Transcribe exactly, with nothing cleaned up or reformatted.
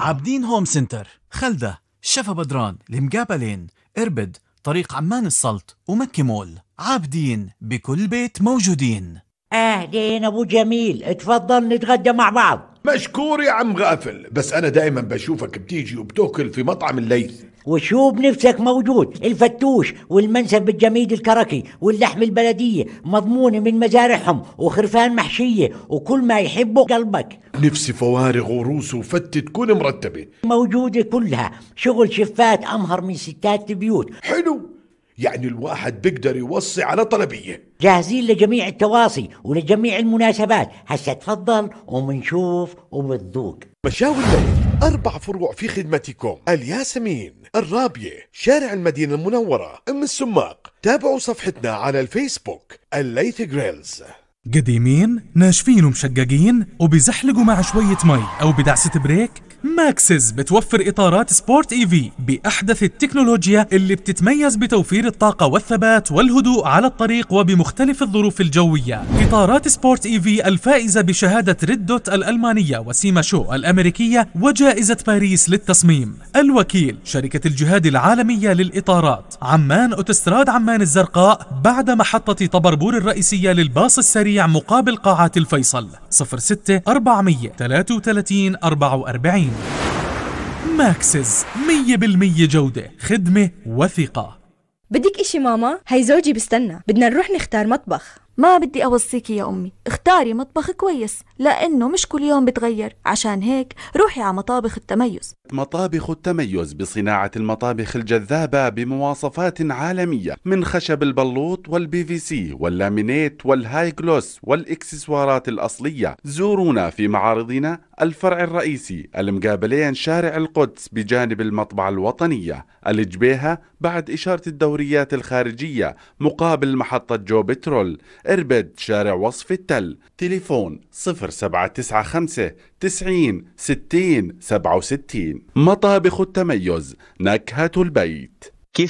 عابدين هوم سنتر، خلدة، شفا بدران، المقابلين، إربد، طريق عمان السلط، ومكي مول. عابدين بكل بيت موجودين. أهلين أبو جميل، اتفضل نتغدى مع بعض. مشكور يا عم غافل، بس أنا دايما بشوفك بتيجي وبتاكل في مطعم الليث. وشو بنفسك موجود، الفتوش والمنسف بالجميد الكركي واللحم البلدية مضمونة من مزارعهم وخرفان محشية وكل ما يحبه قلبك. نفسي فوارغ وروس وفتة تكون مرتبة موجودة كلها، شغل شفات أمهر من ستات البيوت. حلو، يعني الواحد بيقدر يوصي على طلبية. جاهزين لجميع التواصي ولجميع المناسبات. هسا تفضل ومنشوف وبتذوق. مشاوي الليل أربع فروع في خدمتكم: الياسمين، الرابية، شارع المدينة المنورة، أم السماق. تابعوا صفحتنا على الفيسبوك الليث جريلز. قديمين ناشفين ومشققين وبيزحلقوا مع شوية مي أو بدعسة بريك؟ ماكسز بتوفر إطارات سبورت إيفي بأحدث التكنولوجيا اللي بتتميز بتوفير الطاقة والثبات والهدوء على الطريق وبمختلف الظروف الجوية. إطارات سبورت إيفي الفائزة بشهادة ريد دوت الألمانية وسيما شو الأمريكية وجائزة باريس للتصميم. الوكيل شركة الجهاد العالمية للإطارات، عمان أوتوستراد عمان الزرقاء بعد محطة طبربور الرئيسية للباص السريع مقابل قاعات الفيصل. صفر ستة أربعمية ثلاثة وثلاثين أربعة وأربعين. ماكسز، مية بالمية جودة، خدمة وثقة. بدك اشي ماما؟ هاي زوجي بستنى، بدنا نروح نختار مطبخ. ما بدي أوصيكي يا أمي، اختاري مطبخ كويس لأنه مش كل يوم بتغير، عشان هيك روحي على مطابخ التميز. مطابخ التميز بصناعة المطابخ الجذابة بمواصفات عالمية، من خشب البلوط والبي في سي واللامينيت والهاي جلوس والإكسسوارات الأصلية. زورونا في معارضنا: الفرع الرئيسي المقابلين شارع القدس بجانب المطبعة الوطنية، الجبيهة بعد إشارة الدوريات الخارجية مقابل محطة جو بترول، إربد شارع وصف التل. تليفون صفر سبعة تسعة خمسة تسعين ستين سبعة وستين. مطابخ التميز، نكهة البيت.